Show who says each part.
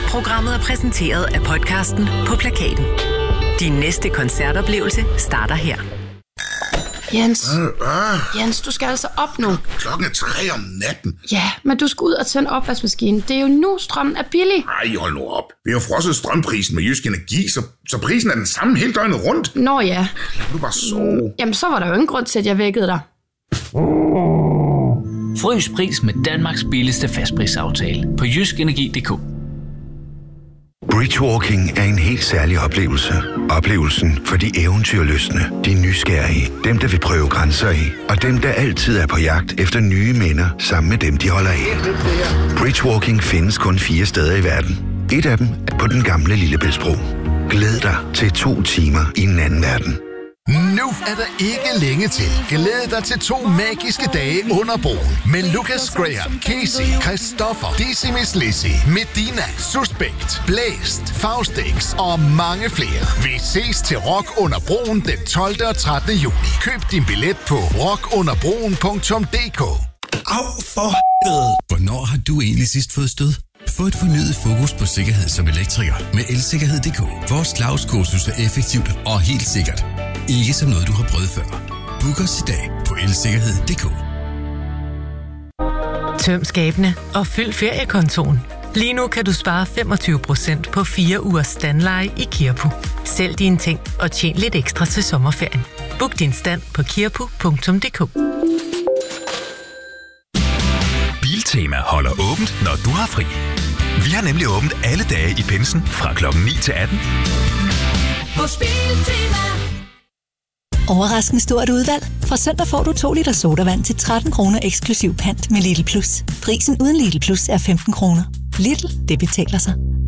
Speaker 1: Programmet er præsenteret af podcasten På Plakaten. Din næste koncertoplevelse starter her.
Speaker 2: Jens, du skal altså op nu.
Speaker 3: Klokken er 3 om natten.
Speaker 2: Ja, men du skal ud og tænde opvaskemaskinen. Det er jo nu, strømmen er billig.
Speaker 3: Ej, hold nu op. Vi har frosset strømprisen med Jysk Energi, så prisen er den samme hele døgnet rundt.
Speaker 2: Nå ja.
Speaker 3: Lad du bare sove.
Speaker 2: Jamen, så var der jo ingen grund til, at jeg vækkede dig.
Speaker 4: Frys pris med Danmarks billigste fastprisaftale på jyskenergi.dk.
Speaker 5: Bridgewalking er en helt særlig oplevelse. Oplevelsen for de eventyrlystne, de nysgerrige, dem der vil prøve grænser af, og dem der altid er på jagt efter nye minder sammen med dem, de holder af. Bridgewalking findes kun 4 steder i verden. Et af dem er på den gamle Lillebæltsbro. Glæd dig til 2 timer i en anden verden.
Speaker 6: Nu er der ikke længe til. Glæd dig til 2 magiske dage under broen med Lucas Graham, Casey, Christoffer, Decimus Lizzy, Medina, Suspekt, Blæst, Faustix og mange flere. Vi ses til Rock under broen den 12. og 13. juni. Køb din billet på rockunderbroen.dk.
Speaker 7: Au for helvede! Hvornår har du egentlig sidst fået stød? Få et fornyet fokus på sikkerhed som elektriker med elsikkerhed.dk. Vores Claus-kursus er effektivt og helt sikkert. Ikke som noget, du har prøvet før. Book os i dag på elsikkerhed.dk.
Speaker 1: Tøm skabene og fyld feriekontoen. Lige nu kan du spare 25% på 4 ugers standleje i Kirpu. Sælg dine ting og tjen lidt ekstra til sommerferien. Book din stand på kirpu.dk.
Speaker 8: Biltema holder åbent, når du har fri. Vi har nemlig åbent alle dage i pinsen fra klokken 9 til 18.
Speaker 9: Hos Biltema.
Speaker 10: Overraskende stort udvalg. Fra søndag får du 2 liter sodavand til 13 kroner eksklusiv pant med Lidl Plus. Prisen uden Lidl Plus er 15 kroner. Lidl, det betaler sig.